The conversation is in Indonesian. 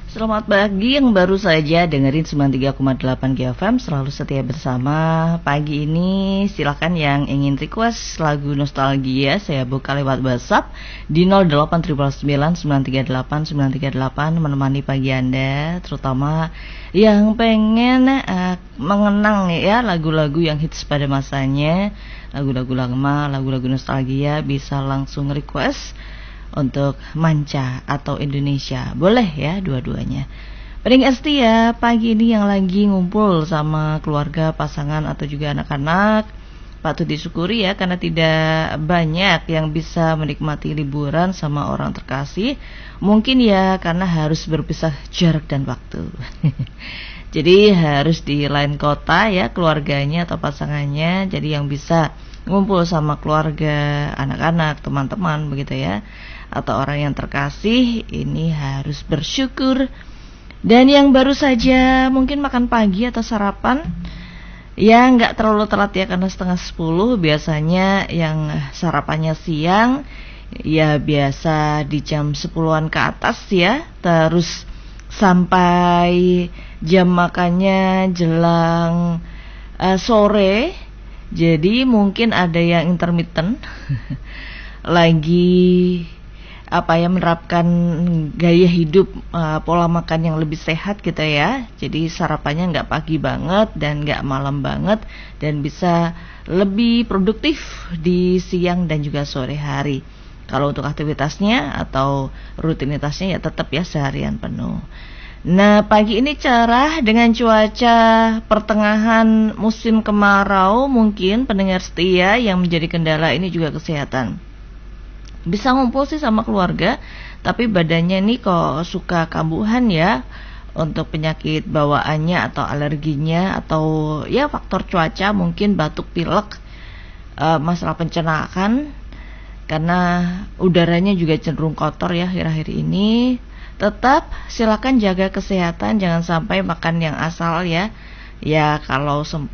Selamat pagi yang baru saja dengerin 93,8 GFM. Selalu setia bersama. Pagi ini silakan yang ingin request lagu nostalgia, saya buka lewat WhatsApp di 0899938938 menemani pagi Anda, terutama yang pengen mengenang ya lagu-lagu yang hits pada masanya, lagu-lagu lama, lagu-lagu nostalgia, bisa langsung request untuk manca atau Indonesia. Boleh ya dua-duanya. Pendengar setia, pagi ini yang lagi ngumpul sama keluarga, pasangan atau juga anak-anak, patut disyukuri ya, karena tidak banyak yang bisa menikmati liburan sama orang terkasih. Mungkin ya karena harus berpisah jarak dan waktu. Jadi harus di lain kota ya keluarganya atau pasangannya. Jadi yang bisa ngumpul sama keluarga, anak-anak, teman-teman begitu ya, atau orang yang terkasih, ini harus bersyukur. Dan yang baru saja mungkin makan pagi atau sarapan, ya nggak terlalu telat ya, karena 9:30. Biasanya yang sarapannya siang ya biasa di jam 10-an ke atas ya, terus sampai jam makannya jelang sore. Jadi mungkin ada yang intermittent lagi menerapkan gaya hidup, pola makan yang lebih sehat gitu ya. Jadi sarapannya nggak pagi banget dan nggak malam banget, dan bisa lebih produktif di siang dan juga sore hari. Kalau untuk aktivitasnya atau rutinitasnya ya tetap ya seharian penuh. Nah, pagi ini cerah dengan cuaca pertengahan musim kemarau. Mungkin pendengar setia yang menjadi kendala ini juga kesehatan. Bisa ngumpul sih sama keluarga, tapi badannya nih kok suka kambuhan ya, untuk penyakit bawaannya atau alerginya, atau ya faktor cuaca, mungkin batuk pilek, masalah pencernaan, karena udaranya juga cenderung kotor ya akhir-akhir ini. Tetap silakan jaga kesehatan, jangan sampai makan yang asal ya. Ya kalau